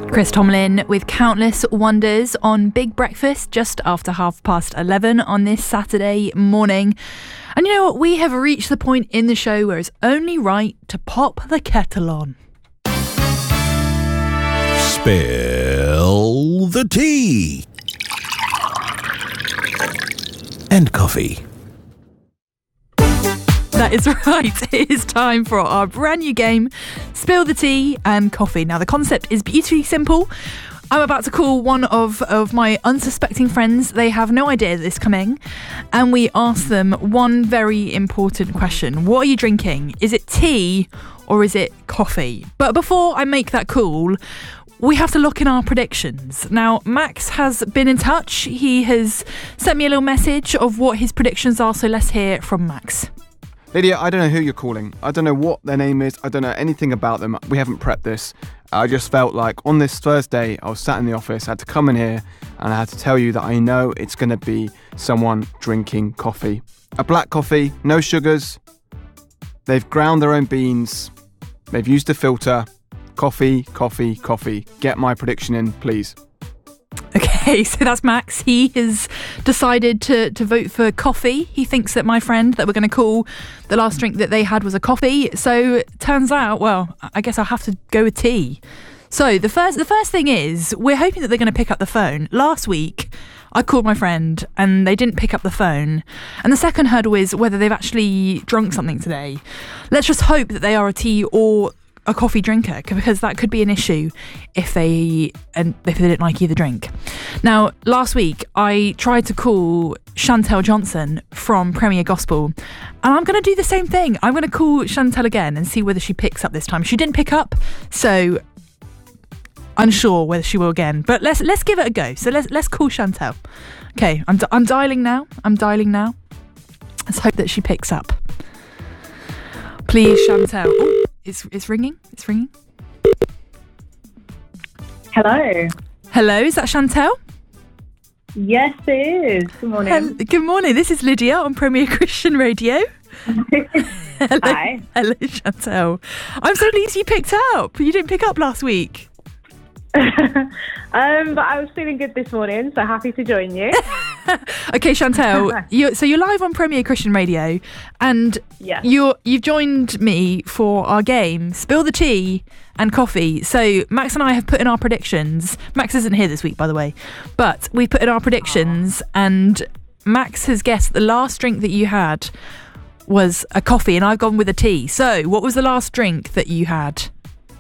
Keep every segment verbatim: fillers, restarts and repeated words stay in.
Chris Tomlin with Countless Wonders on Big Breakfast just after half past eleven on this Saturday morning. And you know what? We have reached the point in the show where it's only right to pop the kettle on. Spill the tea. And coffee. That is right. It is time for our brand new game, Spill the Tea and Coffee. Now, the concept is beautifully simple. I'm about to call one of, of my unsuspecting friends. They have no idea that this is coming. And we ask them one very important question. What are you drinking? Is it tea or is it coffee? But before I make that call, we have to lock in our predictions. Now, Max has been in touch. He has sent me a little message of what his predictions are. So let's hear from Max. Lydia, I don't know who you're calling. I don't know what their name is. I don't know anything about them. We haven't prepped this. I just felt like on this Thursday, I was sat in the office, I had to come in here and I had to tell you that I know it's going to be someone drinking coffee. A black coffee, no sugars. They've ground their own beans. They've used a filter. Coffee, coffee, coffee. Get my prediction in, please. Okay, so that's Max. He has decided to, to vote for coffee. He thinks that my friend that we're going to call, the last drink that they had was a coffee. So turns out, well, I guess I'll have to go with tea. So the first the first thing is, we're hoping that they're going to pick up the phone. Last week, I called my friend and they didn't pick up the phone. And the second hurdle is whether they've actually drunk something today. Let's just hope that they are a tea or a coffee drinker, because that could be an issue if they and if they didn't like either drink. Now, last week I tried to call Chantel Johnson from Premier Gospel, and I'm going to do the same thing. I'm going to call Chantel again and see whether she picks up this time. She didn't pick up, so unsure whether she will again. But let's let's give it a go. So let's let's call Chantel. Okay, I'm I'm dialing now. I'm dialing now. Let's hope that she picks up. Please, Chantel. Oh, it's it's ringing. It's ringing. Hello. Hello, is that Chantel? Yes, it is. Good morning. Hel- Good morning. This is Lydia on Premier Christian Radio. Hello. Hi. Hello, Chantel. I'm so pleased you picked up. You didn't pick up last week. um, but I was feeling good this morning, so happy to join you. Okay, Chantel. You're, so you're live on Premier Christian Radio, and Yeah. you're you've joined me for our game, Spill the Tea and Coffee. So Max and I have put in our predictions. Max isn't here this week, by the way, but we put in our predictions, and Max has guessed the last drink that you had was a coffee, and I've gone with a tea. So what was the last drink that you had?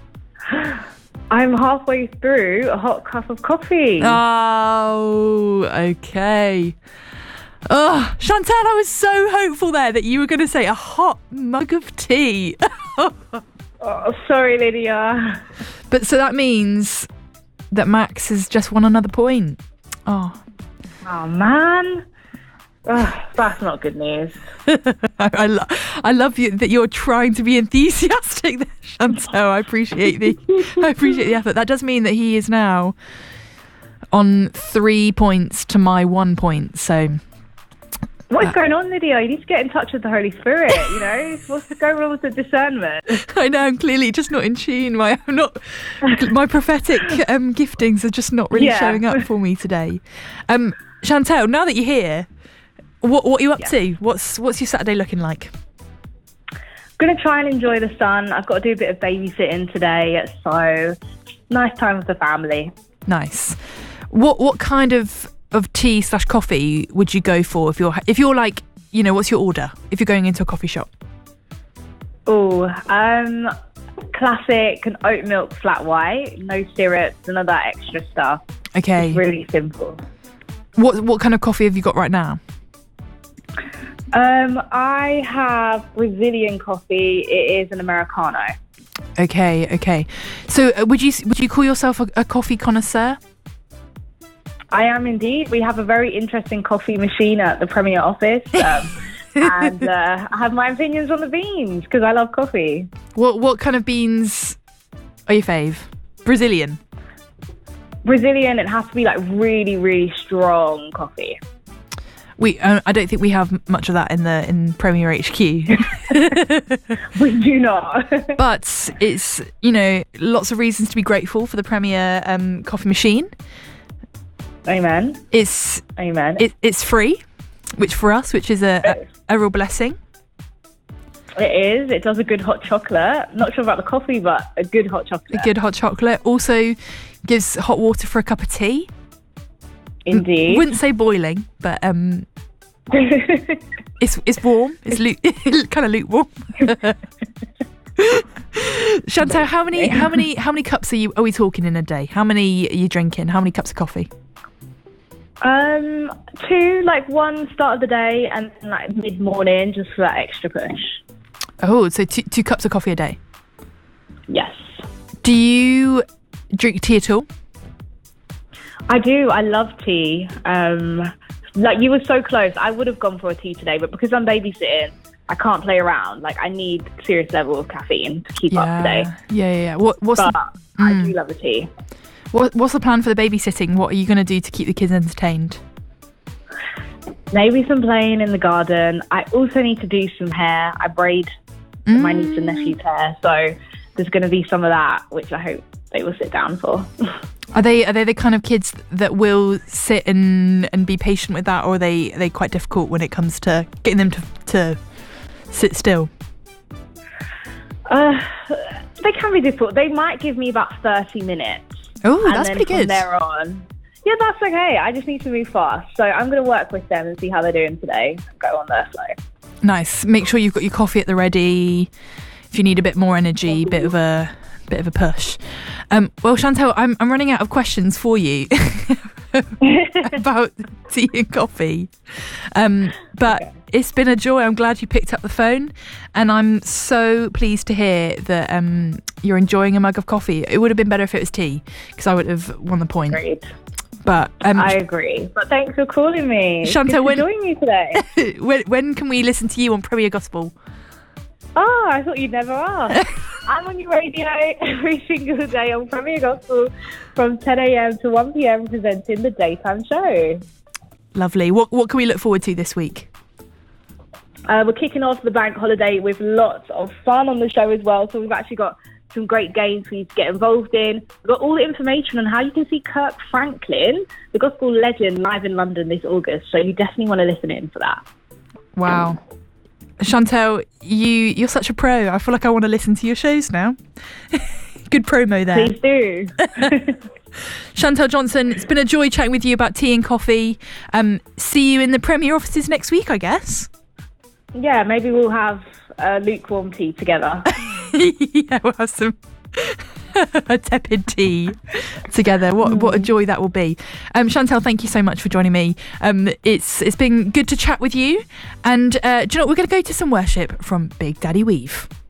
I'm halfway through a hot cup of coffee. Oh, okay. Oh, Chantal, I was so hopeful there that you were going to say a hot mug of tea. Oh, sorry, Lydia. But so that means that Max has just won another point. Oh, Oh, man. Ugh, that's not good news. I, I, lo- I love you that you're trying to be enthusiastic there, Chantal. I appreciate the I appreciate the effort. That does mean that he is now on three points to my one point. So What is going on, Lydia? You need to get in touch with the Holy Spirit, you know? What's going on with the discernment? I know I'm clearly just not in tune. My I'm not my prophetic um, giftings are just not really Yeah. showing up for me today. Um, Chantal, now that you're here, what what are you up Yeah. to? What's what's your Saturday looking like? I'm going to try and enjoy the sun. I've got to do a bit of babysitting today, so nice time with the family. Nice. What what kind of of tea slash coffee would you go for if you're if you're like, you know, what's your order if you're going into a coffee shop? Oh, um, classic an oat milk flat white, no syrups, none of that extra stuff. Okay. Really simple. What what kind of coffee have you got right now? Um, I have Brazilian coffee. It is an Americano. Okay, okay. So uh, would you would you call yourself a, a coffee connoisseur? I am indeed. We have a very interesting coffee machine at the Premier office. Um, and uh, I have my opinions on the beans because I love coffee. What what kind of beans are your fave? Brazilian. Brazilian, it has to be like really, really strong coffee. We, uh, I don't think we have much of that in the in Premier H Q. We do not. But it's, you know, lots of reasons to be grateful for the Premier um, coffee machine. Amen. It's Amen. it, it's free, which for us, which is a, a, a real blessing. It is. It does a good hot chocolate. Not sure about the coffee, but a good hot chocolate. A good hot chocolate. Also gives hot water for a cup of tea. Indeed. Wouldn't say boiling, but um, it's it's warm. It's lu- kind of lukewarm. Chantal, how many how many how many cups are you are we talking in a day? How many are you drinking? How many cups of coffee? Um, two, like one start of the day and like mid morning, just for that extra push. Oh, so two two cups of coffee a day. Yes. Do you drink tea at all? I do. I love tea. Um, like you were so close. I would have gone for a tea today, but because I'm babysitting, I can't play around. Like I need serious level of caffeine to keep yeah. up today. Yeah, yeah, yeah. What, what's But the, I mm. do love a tea. what, what's the plan for the babysitting? What are you going to do to keep the kids entertained? Maybe some playing in the garden. I also need to do some hair. I braid Mm. my niece and nephew's hair, so there's going to be some of that, which I hope they will sit down for. Are they are they the kind of kids that will sit and, and be patient with that, or are they are they quite difficult when it comes to getting them to to sit still? Uh, they can be difficult. They might give me about thirty minutes. Oh, and that's then pretty from good. there on, yeah, that's okay. I just need to move fast, so I'm going to work with them and see how they're doing today. And go on their flow. Nice. Make sure you've got your coffee at the ready. If you need a bit more energy, bit of a bit of a push. Um, well, Chantal, I'm I'm running out of questions for you about tea and coffee. Um, but Okay. It's been a joy. I'm glad you picked up the phone, and I'm so pleased to hear that um, you're enjoying a mug of coffee. It would have been better if it was tea, because I would have won the point. Agreed. But um, I agree. But thanks for calling me. Chantal, Good when- to join you today. when when can we listen to you on Premier Gospel? Oh, I thought you'd never ask. I'm on your radio every single day on Premier Gospel from ten a.m. to one p.m. presenting the daytime show. Lovely. What what can we look forward to this week? Uh, we're kicking off the bank holiday with lots of fun on the show as well. So we've actually got some great games for you to get involved in. We've got all the information on how you can see Kirk Franklin, the gospel legend, live in London this August. So you definitely want to listen in for that. Wow. Chantal, you, you're such a pro. I feel like I want to listen to your shows now. Good promo there. Please do. Chantal Johnson, it's been a joy chatting with you about tea and coffee. Um, see you in the Premier offices next week, I guess. Yeah, maybe we'll have uh, lukewarm tea together. Yeah, we'll have some a tepid tea together. What what a joy that will be. Um, Chantal, thank you so much for joining me. Um, it's it's been good to chat with you. And uh, do you know what? We're going to go to some worship from Big Daddy Weave.